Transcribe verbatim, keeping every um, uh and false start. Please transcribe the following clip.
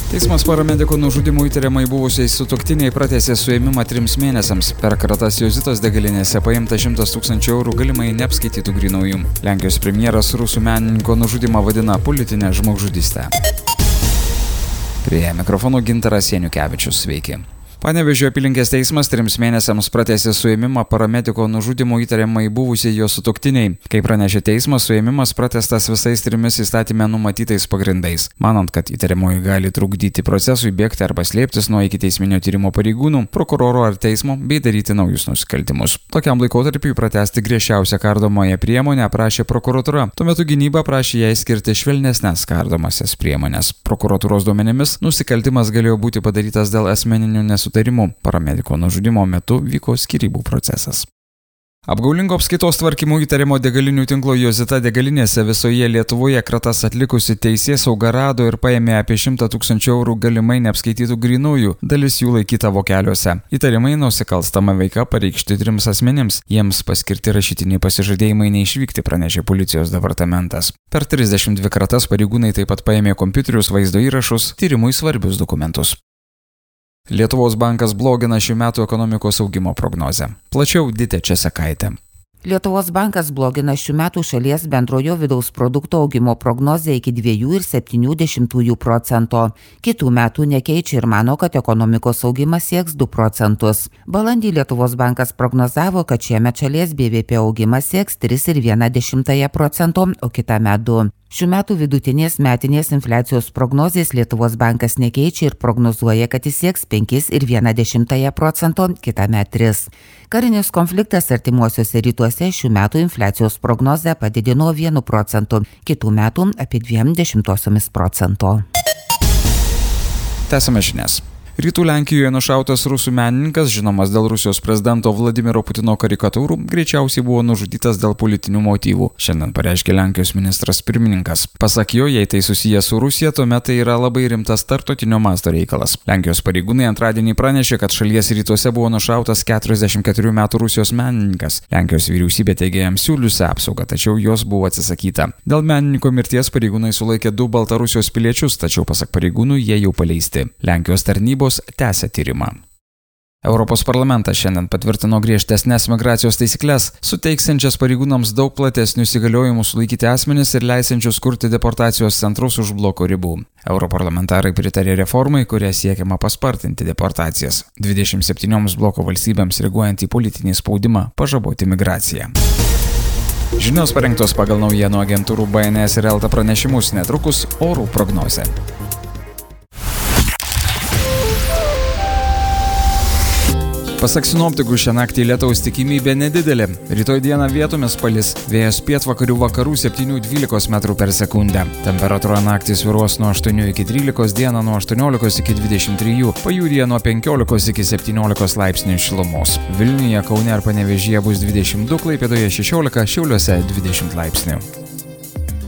Teismas paramediko nužudimų įtariamai buvusiais sutuoktiniai pratęsė suėmimą trims mėnesiams. Per kratas Jozitos degalinėse paimta šimtas tūkstančių eurų galimai neapskaitytų grynųjų. Lenkijos premjeras rusų menininko nužudimą vadina politinę žmogžudystę. Prie mikrofono Gintaras Janukevičius, sveiki. Panevėžio apylinkės teismas trims mėnesiams pratęsė suėmimą paramediko nužudimų įtariamai buvusiai jo sutuoktiniai. Kaip pranešė teismas, suėmimas pratęstas visais trimis įstatyme numatytais pagrindais. Manant, kad įtariamoji gali trukdyti procesui, bėgti arba slėptis nuo ikiteisminio tyrimo pareigūnų, prokuroro ar teismo bei daryti naujus nusikaltimus. Tokiam laikotarpiui pratęsti griežčiausią kardomąją priemonę prašė prokuratūra. Tuo metu gynyba prašė jai skirti švelnesnes kardomąsias priemonės. Prokuratūros duomenimis nusikaltimas galėjo būti padarytas dėl asmeninių nesutarimų. Paramediko nužudimo metu vyko skyrybų procesas. Apgaulingo apskaitos tvarkymo įtariamo degalinių tinklo Jozita degalinėse visoje Lietuvoje kratas atlikusi teisėsauga rado ir paėmė apie šimtą tūkstančių eurų galimai neapskaitytų grynųjų, dalis jų laikyta vokeliuose. Įtarimai nusikalstama veika pareikšti trims asmenims, jiems paskirti rašytiniai pasižadėjimai neišvykti, pranešė policijos departamentas. Per trisdešimt dvi kratas pareigūnai taip pat paėmė kompiuterius, vaizdo įrašus, tyrimui svarbius dokumentus. Lietuvos bankas blogina šių metų ekonomikos augimo prognozę. Plačiau Ditė Česakaitė. Lietuvos bankas blogina šių metų šalies bendrojo vidaus produkto augimo prognozę iki dviejų ir septynių dešimtųjų procento. Kitų metų nekeičia ir mano, kad ekonomikos augimas sieks du procentus. Balandį Lietuvos bankas prognozavo, kad šiemet šalies B V P augimas sieks tris ir vieną dešimtąją procento, o kitąmet du. Šių metų vidutinės metinės infliacijos prognozės Lietuvos bankas nekeičia ir prognozuoja, kad jis sieks penkis ir vieną dešimtąją procento, kitąmet tris. Karinis konfliktas artimuosiuose rytuose šių metų infliacijos prognozę padidino vienu procentu, kitų metų apie dviem dešimtosiomis procento. Tęsiame žinias. Rytų Lenkijoje nušautas rusų menininkas, žinomas dėl Rusijos prezidento Vladimiro Putino karikatūrų, greičiausiai buvo nužudytas dėl politinių motyvų. Šiandien pareiškė Lenkijos ministras pirmininkas. Pasak jo, jei tai susijęs su Rusija, tuomet tai yra labai rimtas tarptautinio masto reikalas. Lenkijos pareigūnai antradienį pranešė, kad šalies rytuose buvo nušautas keturiasdešimt keturių metų Rusijos menininkas. Lenkijos vyriausybė teigė jam siūliusi apsaugą, tačiau jos buvo atsisakyta. Dėl menininko mirties pareigūnai sulaikė du Baltarusijos piliečius, tačiau pasak pareigūnų jie jau paleisti. Lenkijos tarnybos tęsia tyrimą. Europos parlamentas šiandien patvirtino griežtesnės migracijos taisyklės, suteiksiančias pareigūnams daug platesnius įgaliojimus sulaikyti asmenis ir leisiančius kurti deportacijos centrus už bloko ribų. Europarlamentarai pritarė reformai, kuria siekiama paspartinti deportacijas. dvidešimt septynioms bloko valstybėms reaguojant į politinį spaudimą pažaboti migraciją. Žinios parengtos pagal naujienų agentūrų B N S ir Elta pranešimus, netrukus orų prognozė. Pasak sinoptikų, šią naktį lietaus tikimybė nedidelė. Rytoj dieną vietomis palis, vėjas pietvakarių vakarų septynių dvylikos metrų per sekundę. Temperatūra naktį svyruos nuo aštuonių iki trylikos, dieną nuo aštuoniolikos iki dvidešimt trijų, pajūryje nuo penkiolikos iki septyniolikos laipsnių šilumos. Vilniuje, Kaune ir Panevėžyje bus dvidešimt du, Klaipėdoje šešiolika, Šiauliuose dvidešimt laipsnių.